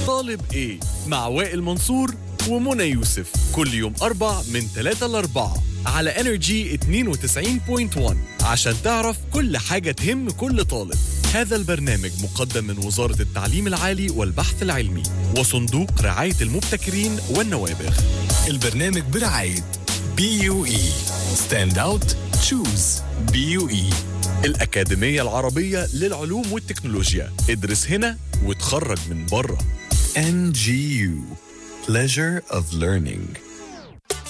طالب ايه مع وائل منصور ومنى يوسف كل يوم 4 من 3 ل 4 على انرجي 92.1 عشان تعرف كل حاجة تهم كل طالب. هذا البرنامج مقدم من وزارة التعليم العالي والبحث العلمي وصندوق رعاية المبتكرين والنوابغ. البرنامج برعاية BUE Stand Out Choose BUE الأكاديمية العربية للعلوم والتكنولوجيا. ادرس هنا وتخرج من بره. NGU Pleasure of Learning.